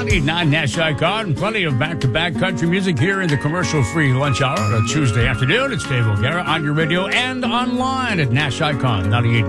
98.9 Nash Icon. Plenty of back-to-back country music here in the commercial-free lunch hour on a Tuesday afternoon. It's Dave O'Gara on your radio and online at Nash Icon 98.9.